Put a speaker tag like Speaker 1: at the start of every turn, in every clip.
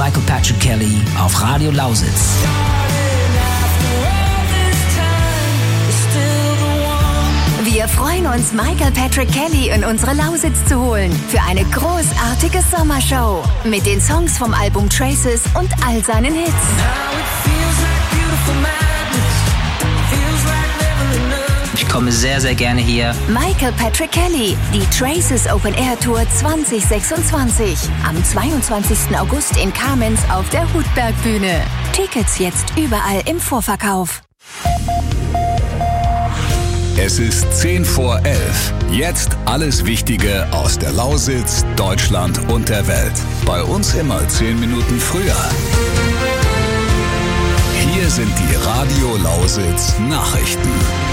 Speaker 1: Michael Patrick Kelly auf Radio Lausitz.
Speaker 2: Wir freuen uns, Michael Patrick Kelly in unsere Lausitz zu holen für eine großartige Sommershow mit den Songs vom Album Traces und all seinen Hits.
Speaker 1: Ich komme sehr, sehr gerne hier.
Speaker 2: Michael Patrick Kelly, die Traces Open Air Tour 2026. Am 22. August in Kamenz auf der Hutbergbühne. Tickets jetzt überall im Vorverkauf.
Speaker 3: Es ist 10 vor 11. Jetzt alles Wichtige aus der Lausitz, Deutschland und der Welt. Bei uns immer 10 Minuten früher. Hier sind die Radio Lausitz Nachrichten.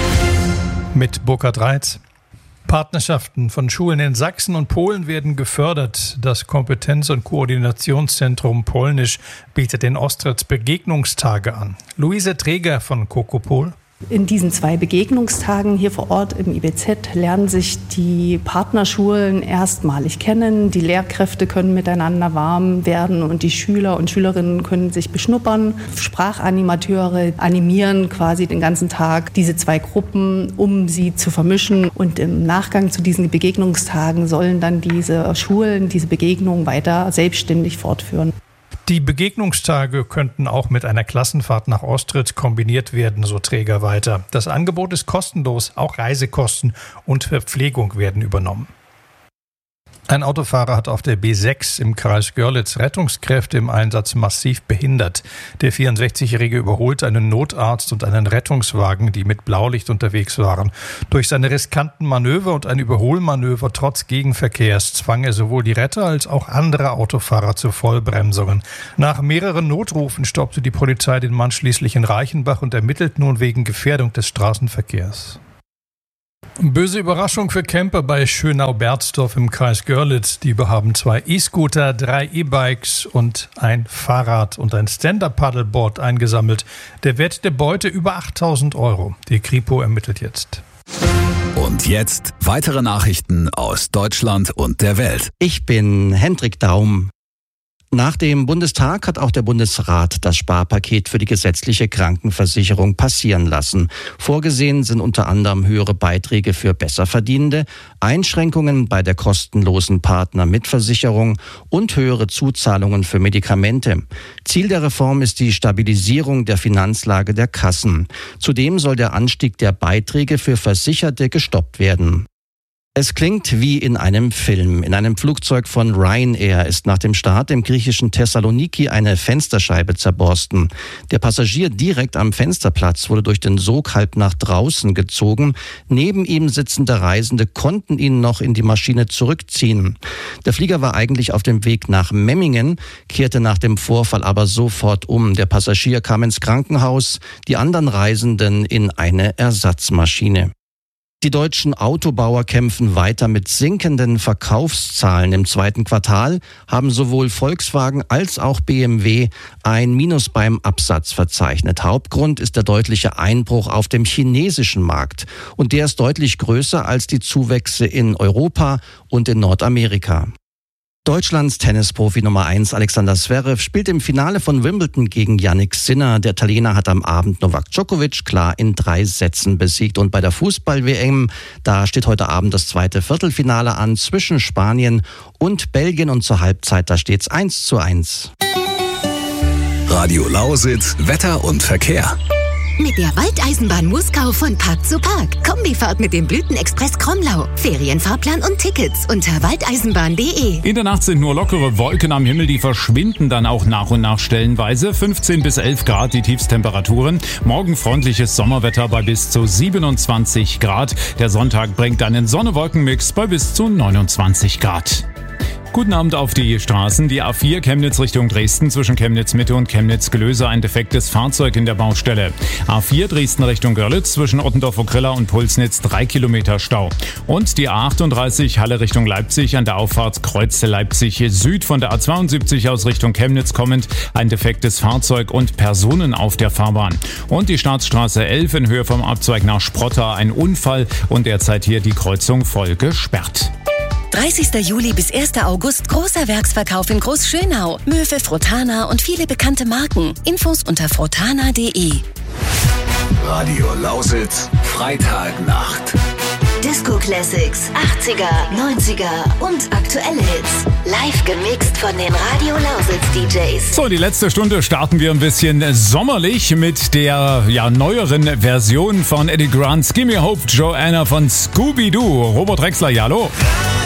Speaker 4: Mit Burkhard Reitz. Partnerschaften von Schulen in Sachsen und Polen werden gefördert. Das Kompetenz- und Koordinationszentrum Polnisch bietet in Ostritz Begegnungstage an. Luise Träger von Kokopol.
Speaker 5: In diesen 2 Begegnungstagen hier vor Ort im IBZ lernen sich die Partnerschulen erstmalig kennen. Die Lehrkräfte können miteinander warm werden und die Schüler und Schülerinnen können sich beschnuppern. Sprachanimateure animieren quasi den ganzen Tag diese 2 Gruppen, um sie zu vermischen. Und im Nachgang zu diesen Begegnungstagen sollen dann diese Schulen diese Begegnungen weiter selbstständig fortführen.
Speaker 4: Die Begegnungstage könnten auch mit einer Klassenfahrt nach Ostritz kombiniert werden, so Träger weiter. Das Angebot ist kostenlos, auch Reisekosten und Verpflegung werden übernommen. Ein Autofahrer hat auf der B6 im Kreis Görlitz Rettungskräfte im Einsatz massiv behindert. Der 64-Jährige überholte einen Notarzt und einen Rettungswagen, die mit Blaulicht unterwegs waren. Durch seine riskanten Manöver und ein Überholmanöver trotz Gegenverkehrs zwang er sowohl die Retter als auch andere Autofahrer zu Vollbremsungen. Nach mehreren Notrufen stoppte die Polizei den Mann schließlich in Reichenbach und ermittelt nun wegen Gefährdung des Straßenverkehrs. Böse Überraschung für Camper bei Schönau-Berzdorf im Kreis Görlitz. Die haben 2 E-Scooter, 3 E-Bikes und ein Fahrrad und ein Stand-Up-Paddleboard eingesammelt. Der Wert der Beute über 8.000 €. Die Kripo ermittelt jetzt.
Speaker 3: Und jetzt weitere Nachrichten aus Deutschland und der Welt.
Speaker 6: Ich bin Hendrik Daum. Nach dem Bundestag hat auch der Bundesrat das Sparpaket für die gesetzliche Krankenversicherung passieren lassen. Vorgesehen sind unter anderem höhere Beiträge für Besserverdienende, Einschränkungen bei der kostenlosen Partnermitversicherung und höhere Zuzahlungen für Medikamente. Ziel der Reform ist die Stabilisierung der Finanzlage der Kassen. Zudem soll der Anstieg der Beiträge für Versicherte gestoppt werden. Es klingt wie in einem Film. In einem Flugzeug von Ryanair ist nach dem Start im griechischen Thessaloniki eine Fensterscheibe zerborsten. Der Passagier direkt am Fensterplatz wurde durch den Sog halb nach draußen gezogen. Neben ihm sitzende Reisende konnten ihn noch in die Maschine zurückziehen. Der Flieger war eigentlich auf dem Weg nach Memmingen, kehrte nach dem Vorfall aber sofort um. Der Passagier kam ins Krankenhaus, die anderen Reisenden in eine Ersatzmaschine. Die deutschen Autobauer kämpfen weiter mit sinkenden Verkaufszahlen. Im 2. Quartal haben sowohl Volkswagen als auch BMW ein Minus beim Absatz verzeichnet. Hauptgrund ist der deutliche Einbruch auf dem chinesischen Markt. Und der ist deutlich größer als die Zuwächse in Europa und in Nordamerika. Deutschlands Tennisprofi Nummer 1 Alexander Zverev spielt im Finale von Wimbledon gegen Jannik Sinner. Der Italiener hat am Abend Novak Djokovic klar in 3 Sätzen besiegt. Und bei der Fußball-WM, da steht heute Abend das 2. Viertelfinale an zwischen Spanien und Belgien. Und zur Halbzeit, da steht's 1:1.
Speaker 3: Radio Lausitz, Wetter und Verkehr.
Speaker 2: Mit der Waldeisenbahn Muskau von Park zu Park. Kombifahrt mit dem Blütenexpress Kromlau. Ferienfahrplan und Tickets unter waldeisenbahn.de.
Speaker 7: In der Nacht sind nur lockere Wolken am Himmel, die verschwinden dann auch nach und nach stellenweise. 15 bis 11 Grad die Tiefstemperaturen. Morgen freundliches Sommerwetter bei bis zu 27 Grad. Der Sonntag bringt einen Sonne-Wolken-Mix bei bis zu 29 Grad. Guten Abend auf die Straßen. Die A4 Chemnitz Richtung Dresden zwischen Chemnitz Mitte und Chemnitz Gelöse ein defektes Fahrzeug in der Baustelle. A4 Dresden Richtung Görlitz zwischen Ottendorf-Okrilla und Pulsnitz 3 Kilometer Stau. Und die A38 Halle Richtung Leipzig an der Auffahrt Kreuz Leipzig Süd von der A72 aus Richtung Chemnitz kommend ein defektes Fahrzeug und Personen auf der Fahrbahn. Und die Staatsstraße 11 in Höhe vom Abzweig nach Sprotta ein Unfall und derzeit hier die Kreuzung voll gesperrt.
Speaker 8: 30. Juli bis 1. August großer Werksverkauf in Großschönau. Möwe, Frotana und viele bekannte Marken. Infos unter frotana.de.
Speaker 3: Radio Lausitz, Freitagnacht.
Speaker 2: Disco Classics, 80er, 90er und aktuelle Hits. Live gemixt von den Radio Lausitz DJs.
Speaker 7: So, die letzte Stunde starten wir ein bisschen sommerlich mit der neueren Version von Eddie Grants Gimme Hope Joanna von Scooby-Doo. Robert Drexler, ja, hallo.